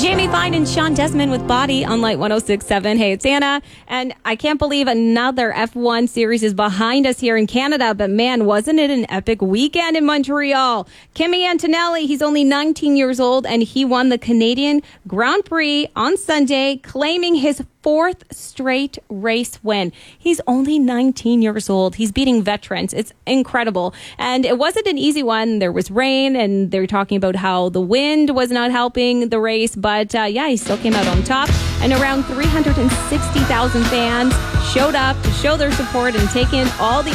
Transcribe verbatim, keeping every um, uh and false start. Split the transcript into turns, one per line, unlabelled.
Jamie Fine and Sean Desmond with Body on Light one oh six point seven. Hey, it's Anna, and I can't believe another F one series is behind us here in Canada, but man, wasn't it an epic weekend in Montreal? Kimi Antonelli, he's only nineteen years old, and he won the Canadian Grand Prix on Sunday, claiming his fourth straight race win. He's only nineteen years old. He's beating veterans. It's incredible. And it wasn't an easy one. There was rain, and they were talking about how the wind was not helping the race. But uh, yeah, he still came out on top. And around three hundred sixty thousand fans showed up to show their support and take in all the